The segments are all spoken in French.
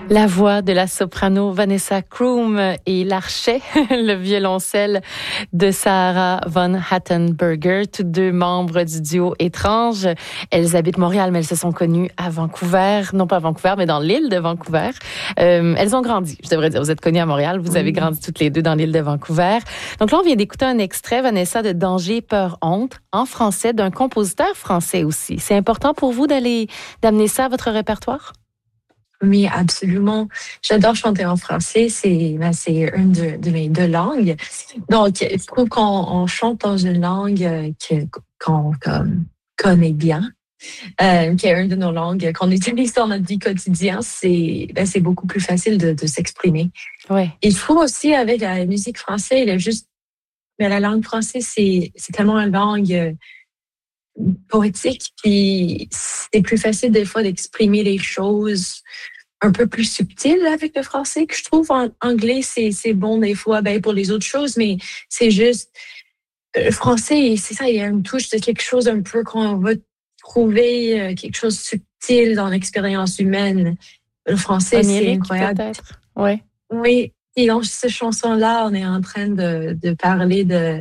La voix de la soprano Vanessa Kroom et l'archet, le violoncelle de Sarah von Hattenberger, tous deux membres du duo Étrange. Elles habitent Montréal, mais elles se sont connues à Vancouver. Non pas à Vancouver, mais dans l'île de Vancouver. Elles ont grandi, je devrais dire. Vous êtes connues à Montréal, vous avez grandi toutes les deux dans l'île de Vancouver. Donc là, on vient d'écouter un extrait, Vanessa, de Danger, peur, honte, en français, d'un compositeur français aussi. C'est important pour vous d'amener ça à votre répertoire? Oui, absolument. J'adore chanter en français. C'est une de mes deux langues. Donc, je trouve qu'on chante dans une langue qu'on connaît bien, qui est une de nos langues qu'on utilise dans notre vie quotidienne. C'est beaucoup plus facile de s'exprimer. Ouais. Il faut aussi, avec la musique française, mais la langue française, c'est tellement une langue poétique, puis c'est plus facile des fois d'exprimer les choses un peu plus subtiles avec le français, que je trouve. En anglais, c'est bon des fois pour les autres choses, mais c'est juste le français, c'est ça, il y a une touche de quelque chose un peu qu'on va trouver, quelque chose de subtil dans l'expérience humaine. Le français, onirique, c'est incroyable. Peut-être. Ouais. Oui, et dans cette chanson-là, on est en train de parler de...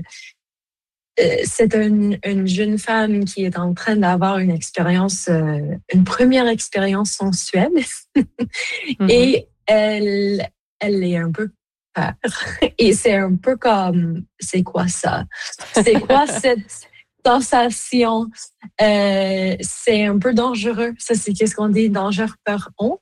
c'est une jeune femme qui est en train d'avoir une expérience, une première expérience sensuelle. Et elle est un peu peur. Et c'est un peu comme, c'est quoi ça? C'est quoi cette sensation? C'est un peu dangereux. Ça, c'est qu'est-ce qu'on dit? Danger, peur, honte.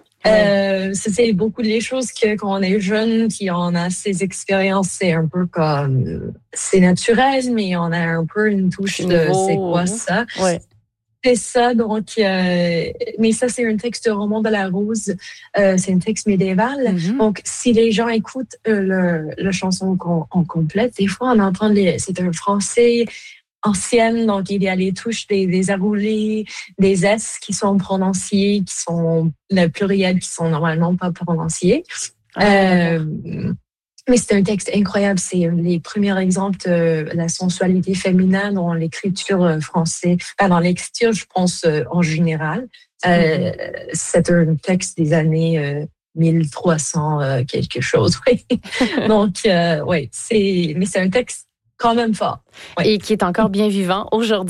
C'est beaucoup les choses quand on est jeune, puis on a ces expériences, c'est un peu comme, c'est naturel, mais on a un peu une touche de c'est quoi ça? Ouais. C'est ça, donc, mais ça, c'est un texte de Roman de la Rose, c'est un texte médiéval. Donc, si les gens écoutent la chanson en complète, des fois, on entend c'est un français ancienne, donc il y a les touches des arroulés, des S qui sont prononcées, qui sont le pluriel, qui sont normalement pas prononcés. Mais c'est un texte incroyable. C'est les premiers exemples de la sensualité féminine dans l'écriture française. Dans l'écriture, je pense, en général. C'est un texte des années 1300 quelque chose. Oui. Donc, oui, mais c'est un texte quand même fort. Et qui est encore bien vivant aujourd'hui.